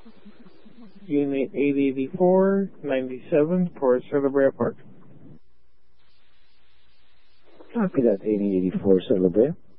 Unit 884, 97 for Cerro Brea Park. Copy that, 8084 Cerro Brea.